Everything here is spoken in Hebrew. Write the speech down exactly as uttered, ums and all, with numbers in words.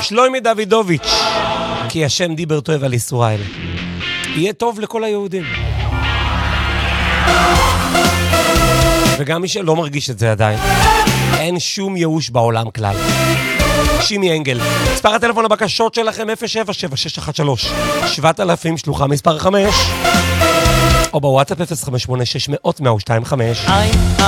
שלוימי דוידוביץ', כי השם דיבר טוב על ישראל. יהיה טוב לכל היהודים. וגם מי שלא מרגיש את זה עדיין, אין שום ייאוש בעולם כלל. שימי אנגל, מספר הטלפון הבקשות שלכם אפס שבע שבע שש אחת שלוש שבעת אלפים שלוחה מספר חמש, או בוואטסאפ אפס חמש שמונה שש מאות מאה ושתיים חמש.